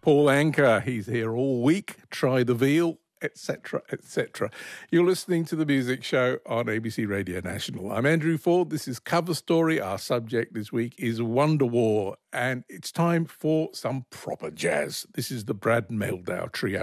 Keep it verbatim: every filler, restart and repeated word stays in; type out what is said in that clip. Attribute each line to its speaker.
Speaker 1: Paul Anka. He's here all week. Try the veal, et cetera, et cetera. You're listening to The Music Show on A B C Radio National. I'm Andrew Ford. This is Cover Story. Our subject this week is Wonder War, and it's time for some proper jazz. This is the Brad Mehldau Trio.